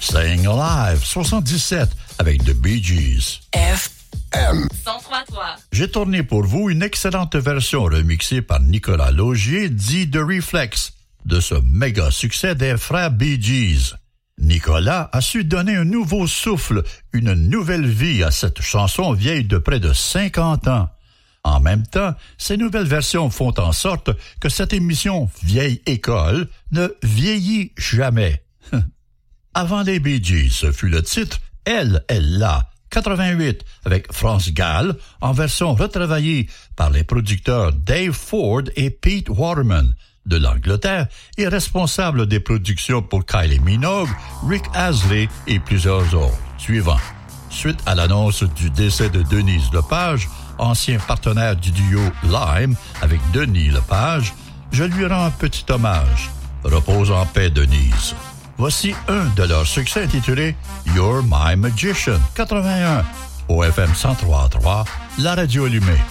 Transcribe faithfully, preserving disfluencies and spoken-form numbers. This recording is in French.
Staying Alive, soixante-dix-sept, avec The Bee Gees. F M cent trois trois. J'ai tourné pour vous une excellente version remixée par Nicolas Laugier, dit The Reflex, de ce méga succès des frères Bee Gees. Nicolas a su donner un nouveau souffle, une nouvelle vie à cette chanson vieille de près de cinquante ans. En même temps, ces nouvelles versions font en sorte que cette émission Vieille École ne vieillit jamais. Avant les Bee Gees, ce fut le titre « Elle est là », quatre-vingt-huit, avec France Gall, en version retravaillée par les producteurs Dave Ford et Pete Waterman de l'Angleterre et responsable des productions pour Kylie Minogue, Rick Astley et plusieurs autres. Suivant. Suite à l'annonce du décès de Denise Lepage, ancien partenaire du duo Lime avec Denis Lepage, je lui rends un petit hommage. Repose en paix, Denise. Voici un de leurs succès intitulé You're My Magician, quatre-vingt-un, au F M cent trois point trois, la radio allumée.